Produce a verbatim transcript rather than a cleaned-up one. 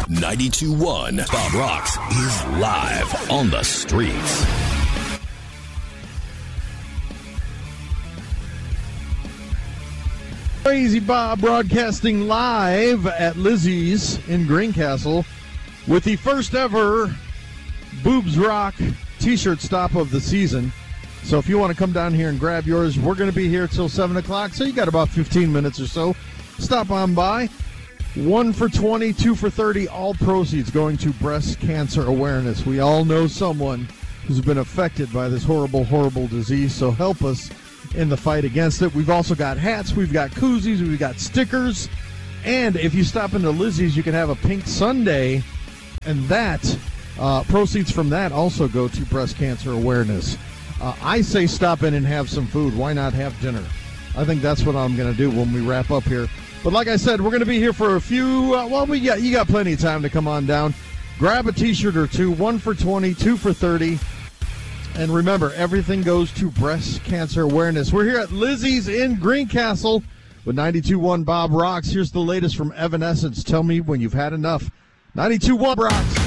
ninety-two point one Bob Rocks is live on the streets. Crazy Bob broadcasting live at Lizzie's in Greencastle with the first ever Boobs Rock t-shirt stop of the season. So if you want to come down here and grab yours, we're going to be here till seven o'clock, so you got about fifteen minutes or so. Stop on by. One for twenty, two for thirty, all proceeds going to breast cancer awareness. We all know someone who's been affected by this horrible, horrible disease, so help us in the fight against it. We've also got hats, we've got koozies, we've got stickers, and if you stop into Lizzie's, you can have a pink sundae, and that, uh, proceeds from that also go to breast cancer awareness. Uh, I say stop in and have some food. Why not have dinner? I think that's what I'm going to do when we wrap up here. But like I said, we're going to be here for a few, uh, well, we got, you got plenty of time to come on down. Grab a t-shirt or two, one for twenty, two for thirty. And remember, everything goes to breast cancer awareness. We're here at Lizzie's in Greencastle with ninety-two point one Bob Rocks. Here's the latest from Evanescence. Tell me when you've had enough. ninety-two point one Rocks.